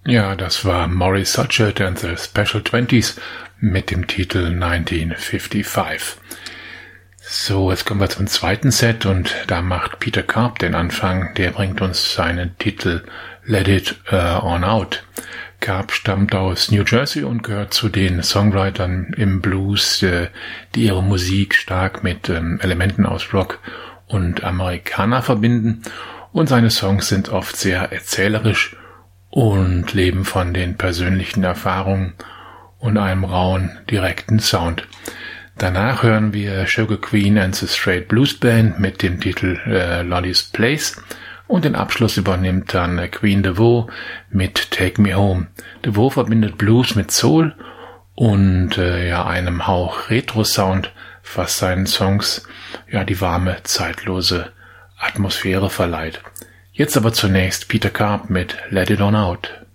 Ja, das war Maurice Suchet and the Special Twenties mit dem Titel 1955. So, jetzt kommen wir zum zweiten Set und da macht Peter Karp den Anfang. Der bringt uns seinen Titel Let It On Out. Karp stammt aus New Jersey und gehört zu den Songwritern im Blues, die ihre Musik stark mit Elementen aus Rock und Amerikaner verbinden. Und seine Songs sind oft sehr erzählerisch und leben von den persönlichen Erfahrungen und einem rauen, direkten Sound. Danach hören wir Sugar Queen and the Straight Blues Band mit dem Titel Lottie's Place und den Abschluss übernimmt dann Queen DeVoe mit Take Me Home. DeVoe verbindet Blues mit Soul und einem Hauch Retro-Sound, was seinen Songs die warme, zeitlose Atmosphäre verleiht. Jetzt aber zunächst Peter Karp mit Let It On Out.